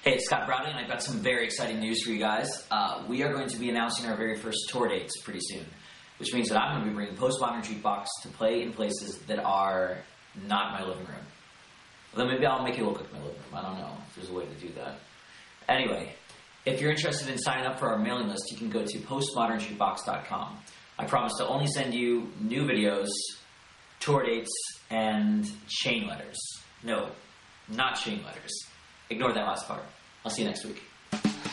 Hey, it's Scott Browning, and I've got some very exciting news for you guys. We are going to be announcing our very first tour dates pretty soon, which means that I'm going to be bringing Postmodern Jukebox to play in places that are not my living room. Although maybe I'll make it look like my living room. I don't know if there's a way to do that. Anyway, if you're interested in signing up for our mailing list, you can go to postmodernjukebox.com. I promise to only send you new videos, tour dates, and chain letters. No, not chain letters. Ignore that last part. I'll see you next week.